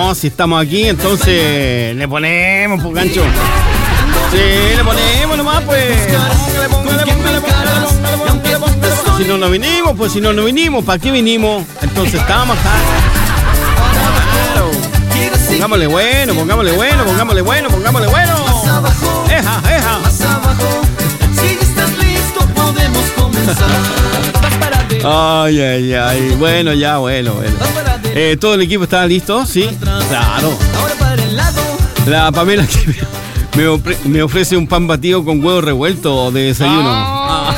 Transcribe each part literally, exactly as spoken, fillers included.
No, si estamos aquí, entonces le ponemos, pues, gancho. Sí, le ponemos nomás, pues. Póngale, póngale, póngale, póngale, póngale, póngale. Si no, no vinimos, pues si no, no vinimos. ¿Para qué vinimos? Entonces estábamos acá. Claro. Pongámosle bueno, pongámosle bueno, pongámosle bueno, pongámosle bueno. Eja, eja. Si estás listo, podemos comenzar. Ay, ay, ay. Bueno, ya, bueno, bueno. Eh, ¿Todo el equipo está listo? Sí, claro. La Pamela que me, ofre- me ofrece un pan batido con huevo revuelto de desayuno. Ah.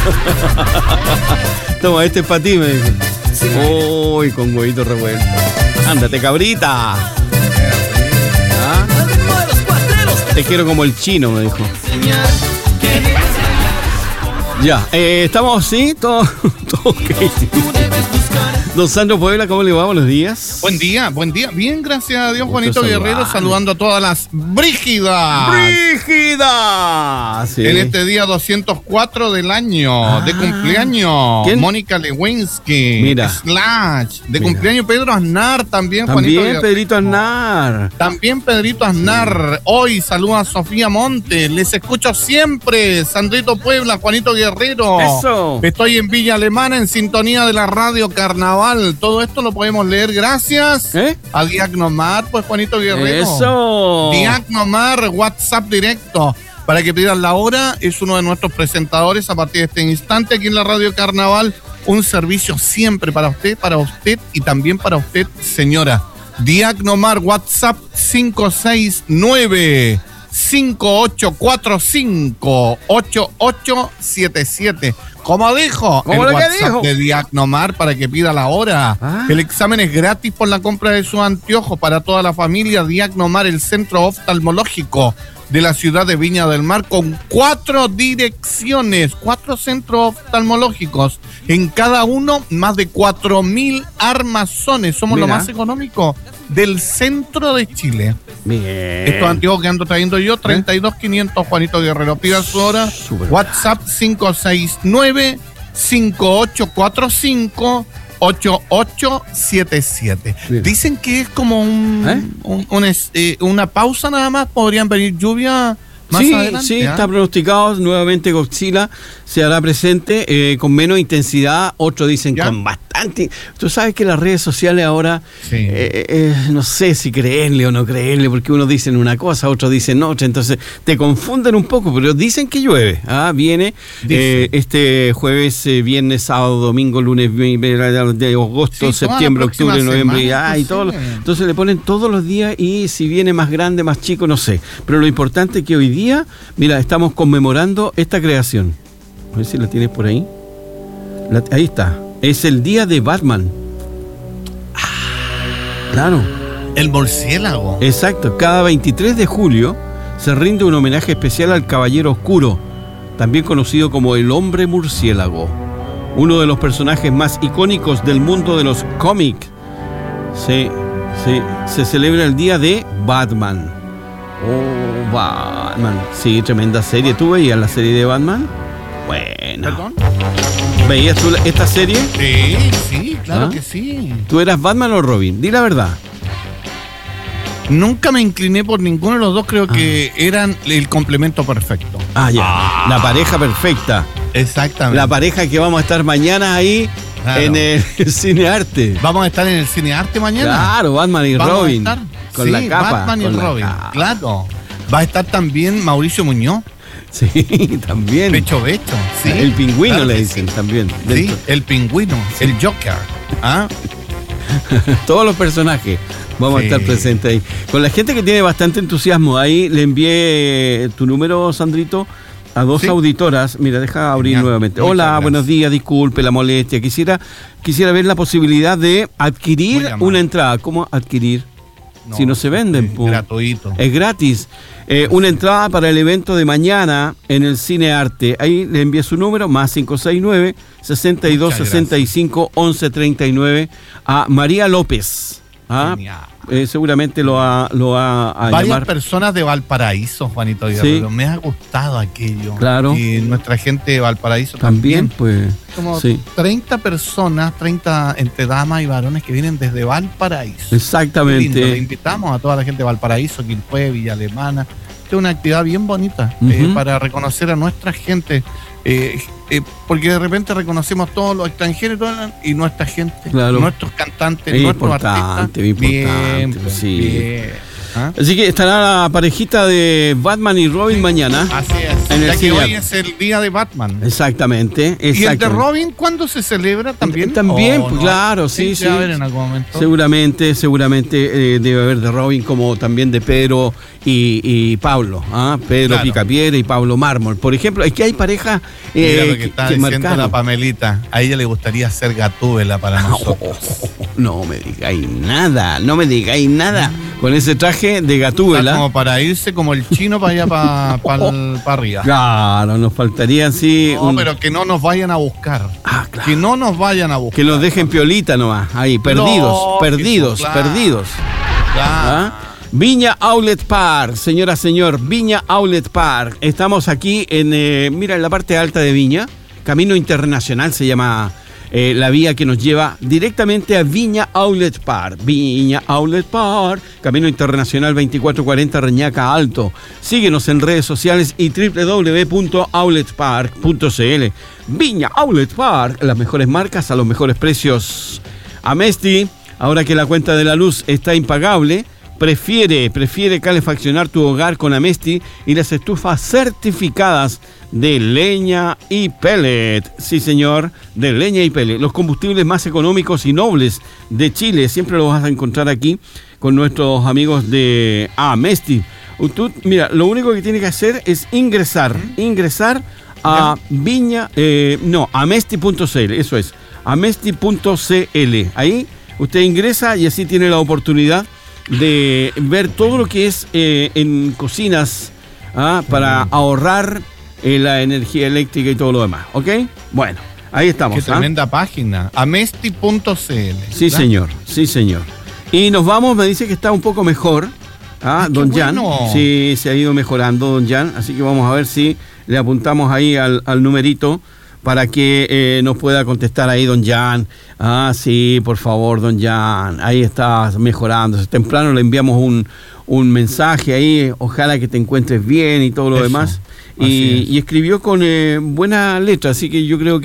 Toma, este es para ti, me dice. Uy, con huevito revuelto. Ándate, cabrita. ¿Ah? Te quiero como el chino, me dijo. Ya, eh, estamos, sí, todo, todo ok. Don Sandro Puebla, ¿cómo le va? Buenos días. Buen día, buen día. Bien, gracias a Dios, Gusto Juanito Guerrero, saludarle. saludando a todas las brígidas. ¡Brígida! Sí. En este día doscientos cuatro del año, Ah. de cumpleaños, ¿Quién? Mónica Lewinsky. Mira. Slash. De Mira. cumpleaños Pedro Aznar también, Juanito También Guerrero. Pedrito Aznar. También Pedrito Aznar. Hoy saluda a Sofía Montes. Les escucho siempre. Sandrito Puebla, Juanito Guerrero. Eso. Estoy en Villa Alemana en sintonía de la radio Carnaval. Todo esto lo podemos leer gracias ¿Eh? a Diagnomar, pues Juanito Guerrero. Eso. Diagnomar, WhatsApp directo. Para que pidan la hora, es uno de nuestros presentadores a partir de este instante aquí en la radio Carnaval. Un servicio siempre para usted, para usted y también para usted, señora. Diagnomar, WhatsApp cinco seis nueve, cinco ocho cuatro cinco, ocho ocho siete siete. Como dijo ¿Cómo el lo que WhatsApp dijo? de Diagnomar para que pida la hora. Ah. El examen es gratis por la compra de sus anteojos para toda la familia. Diagnomar, el centro oftalmológico de la ciudad de Viña del Mar, con cuatro direcciones, cuatro centros oftalmológicos. En cada uno, más de cuatro mil armazones. Somos Mira. lo más económico del centro de Chile. Bien. Estos anteojos que ando trayendo yo, treinta y dos quinientos, Juanito Guerrero. Pida su hora. Súper. WhatsApp cinco seis nueve, cinco ocho cuatro cinco, ocho ocho siete siete. Bien. Dicen que es como un, ¿Eh? un- un es- eh, una pausa nada más. Podrían venir lluvias más Sí, adelante. sí, ¿ah? está pronosticado nuevamente Godzilla se hará presente eh, con menos intensidad, otros dicen ¿Ya? con bastante. Tú sabes que las redes sociales ahora, Sí. eh, eh, no sé si creerle o no creerle, porque unos dicen una cosa, otros dicen otra, entonces te confunden un poco, pero dicen que llueve. Ah, viene Dice. eh, este jueves, eh, viernes, sábado, domingo, lunes, vi- vi- de agosto, Sí, toda la septiembre, próxima octubre, noviembre, semana, ah, y pues, todo lo- sí. entonces le ponen todos los días y si viene más grande, más chico, no sé. Pero lo importante es que hoy día, mira, estamos conmemorando esta creación. A ver si la tienes por ahí. La- ahí está. Es el día de Batman. Ah, claro, El murciélago. exacto. Cada veintitrés de julio se rinde un homenaje especial al Caballero Oscuro, también conocido como el Hombre Murciélago, uno de los personajes más icónicos del mundo de los cómics. Sí, sí, se celebra el día de Batman. Oh, Batman. Sí, tremenda serie. ¿Tú veías la serie de Batman? Bueno. ¿Perdón? ¿Veías tú la- esta serie? Sí, sí, claro ¿Ah? que sí. ¿Tú eras Batman o Robin? Di la verdad. Nunca me incliné por ninguno de los dos, creo que eran el complemento perfecto. Ah, ya. La pareja perfecta. Exactamente. La pareja que vamos a estar mañana ahí Claro. en el Cine Arte. Vamos a estar en el Cine Arte mañana. Claro, Batman y Vamos Robin. a estar. Con Sí, la capa. Batman y con la Robin. capa. Claro. Va a estar también Mauricio Muñoz, Sí, también. Becho Becho. Sí, el pingüino claro le que dicen sí. también. Sí, Dentro- el pingüino, el Joker. ¿Ah? Todos los personajes vamos Sí. a estar presentes ahí. Con la gente que tiene bastante entusiasmo, ahí le envié tu número, Sandrito, a dos Sí. auditoras. Mira, deja abrir Genial. nuevamente. Muchas Hola, gracias. buenos días, disculpe la molestia. Quisiera, quisiera ver la posibilidad de Muy adquirir amable. una entrada. ¿Cómo adquirir? si no se venden. es po. gratuito. Es gratis. Eh, una entrada para el evento de mañana en el Cine Arte. Ahí le envié su número, más cinco seis nueve, sesenta y dos, Muchas sesenta y cinco, once treinta y nueve a María López. ¿Ah? Genial. eh, seguramente lo va, lo va a Varias llamar. personas de Valparaíso, Juanito Guerrero, Sí. me ha gustado aquello. Claro. Y nuestra gente de Valparaíso También, también. pues. Como Sí. treinta personas, treinta entre damas y varones que vienen desde Valparaíso. Qué lindo. Le Exactamente. invitamos a toda la gente de Valparaíso, Quilpué, Villa Alemana. Esta es una actividad bien bonita Ujú. eh, para reconocer a nuestra gente. Eh, eh, porque de repente reconocemos todos los extranjeros y, toda- y nuestra gente, Claro. nuestros cantantes, Es nuestros importante, artistas. importante, Bien, pues, sí. bien. ¿Ah? Así que estará la parejita de Batman y Robin mañana. Así es. En el ya que cine. hoy es el día de Batman. Exactamente, ¿Y el de exactamente. Robin cuándo se celebra también? También, ¿O pues, no? claro, sí, sí. Va a haber en algún momento. Seguramente, seguramente eh, debe haber de Robin como también de Pedro y, y Pablo, ¿ah? Pedro Claro. Picapiedra y Pablo Mármol. Por ejemplo, es que hay parejas eh, Mira lo que está que diciendo marcaron. la Pamelita. A ella le gustaría ser Gatúbela para nosotros. No me digáis nada, no me digáis nada. Con ese traje de Está Gatúbela. como para irse como el chino para allá, para, para, arriba. Claro, nos faltaría así. No, un- pero que no nos vayan a buscar. Ah, claro. Que no nos vayan a buscar. Que nos dejen piolita nomás, ahí, perdidos, No, perdidos, que eso, claro. perdidos. Claro. ¿Ah? Viña Outlet Park, señora, señor, Viña Outlet Park. Estamos aquí en, eh, mira, en la parte alta de Viña, Camino Internacional se llama eh, la vía que nos lleva directamente a Viña Outlet Park. Viña Outlet Park, Camino Internacional veinticuatro cuarenta Reñaca Alto. Síguenos en redes sociales y doble u doble u doble u punto outlet park punto c l. Viña Outlet Park, las mejores marcas a los mejores precios. Amesti, ahora que la cuenta de la luz está impagable, prefiere, prefiere calefaccionar tu hogar con Amesti y las estufas certificadas de leña y pellet. Sí, señor, de leña y pellet. Los combustibles más económicos y nobles de Chile. Siempre los vas a encontrar aquí con nuestros amigos de Amesti. Tú, mira, lo único que tiene que hacer es ingresar, ingresar a Viña, eh, no, amesti punto c l, eso es, amesti punto c l. Ahí usted ingresa y así tiene la oportunidad de ver todo lo que es eh, en cocinas, ¿ah? Para ahorrar eh, la energía eléctrica y todo lo demás, ¿ok? Bueno, ahí estamos. Qué ¿ah? tremenda página. amesti punto c l. Sí, ¿verdad? señor, sí, señor. Y nos vamos, me dice que está un poco mejor, ¿ah? Ah, qué Don Jan. bueno. Sí, se ha ido mejorando, Don Jan. Así que vamos a ver si le apuntamos ahí al, al numerito para que eh, nos pueda contestar ahí, Don Jan. Ah, sí, por favor, Don Jan. Ahí está mejorando. Temprano le enviamos un, un mensaje ahí. Ojalá que te encuentres bien y todo lo Eso, demás. así Y, es. y escribió con eh, buena letra, así que yo creo que